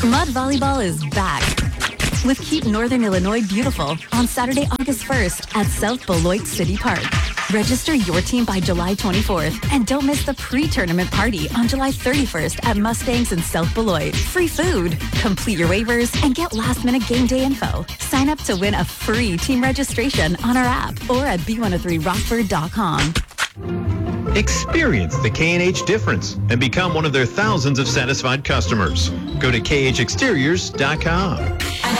Mud Volleyball is back with Keep Northern Illinois Beautiful on Saturday, August 1st at South Beloit City Park. Register your team by July 24th and don't miss the pre-tournament party on July 31st at Mustangs in South Beloit. Free food. Complete your waivers and get last-minute game day info. Sign up to win a free team registration on our app or at b103rockford.com. Experience the K&H difference and become one of their thousands of satisfied customers. Go to khexteriors.com.